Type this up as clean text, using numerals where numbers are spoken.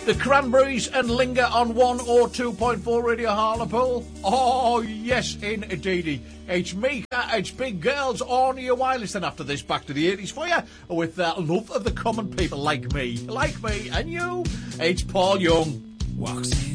The Cranberries and Linger on 102.4 Radio Hartlepool. Oh, yes, indeedy. It's Mika, it's Big Girls on your wireless. And after this, back to the 80s for you with love of the common people like me and you. It's Paul Young. Walks